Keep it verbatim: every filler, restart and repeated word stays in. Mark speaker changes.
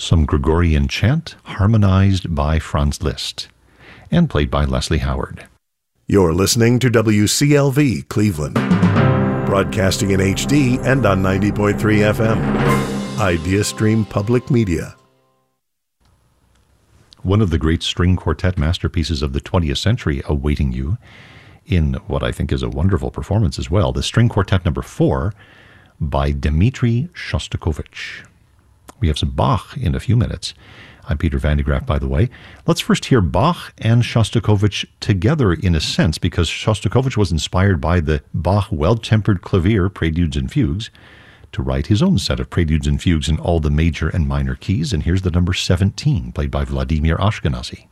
Speaker 1: some Gregorian chant harmonized by Franz Liszt and played by Leslie Howard.
Speaker 2: You're listening to W C L V Cleveland, broadcasting in H D and on ninety point three F M. IdeaStream Public Media.
Speaker 1: One of the great string quartet masterpieces of the twentieth century awaiting you in what I think is a wonderful performance as well, the String Quartet number four by Dmitri Shostakovich. We have some Bach in a few minutes. I'm Peter Van de Graaff, by the way. Let's first hear Bach and Shostakovich together in a sense, because Shostakovich was inspired by the Bach Well-Tempered Clavier Preludes and Fugues to write his own set of Preludes and Fugues in all the major and minor keys. And here's the number seventeen, played by Vladimir Ashkenazy.